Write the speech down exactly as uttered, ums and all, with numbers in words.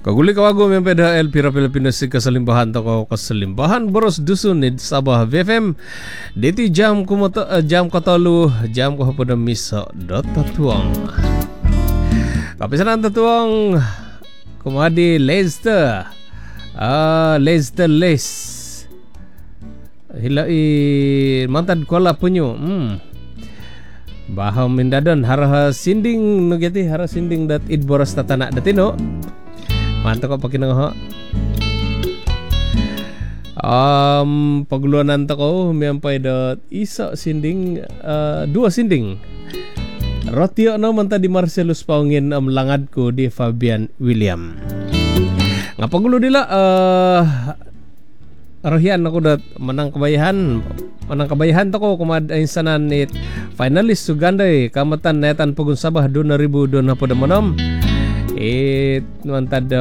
Kaguli kawago memang pada El Pira Filipino si keselimbahan toko keselimbahan boros dusun di Sabah V F M. Deti jam kumoto jam katalu jam ko pada miso dot tuang. Kapisanan tuang kumadi Leicester. Ah Leicester Les. Hilai mantan kola punyo. Hmm. Baham mindadan hara sinding nugeti hara sinding dat id boros tatana datino. Mantap kok pakai nengah. Um, paguluanan tako miampai dot isa sinding uh, dua sinding. Rotio no manta di Marcellus Paungin am langadku di Fabian William. Ngapagulu dila uh, Rohian aku dat menang kebayahan menang kebayahan toko kumad insanan it finalis Sugandai kamatan netan Pugun Sabah dua ribu dua puluh enam it mantad